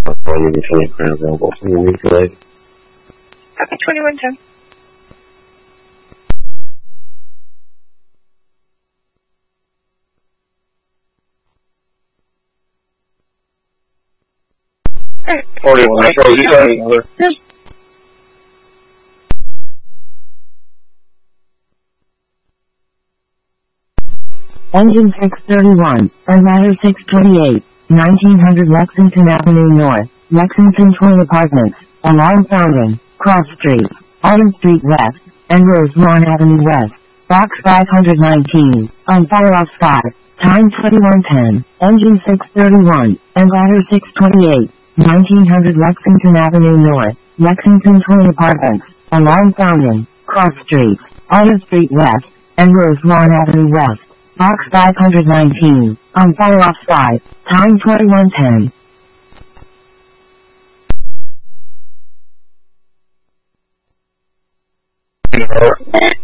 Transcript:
California Lieutenant Colonel available from the week today. Copy 2110. Alright. 41 Metro, you got another. Engine 631, and ladder 628, 1900 Lexington Avenue North, Lexington Twin Apartments, alarm sounding, Cross Street, Autumn Street West, and Rose Lawn Avenue West, box 519, on fire off sky, time 2110, engine 631, and ladder 628, 1900 Lexington Avenue North, Lexington Twin Apartments, alarm sounding, Cross Street, Autumn Street West, and Rose Lawn Avenue West. Box 519, on fire off sky, time 2110.